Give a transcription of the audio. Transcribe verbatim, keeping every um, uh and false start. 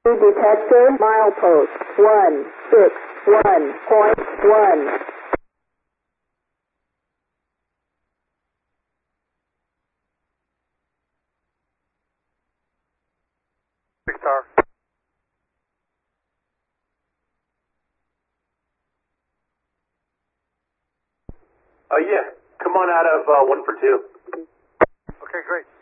Detector, milepost, one, six, one, point one. Six star. Uh, yeah, come on out of uh, one for two. Okay, great.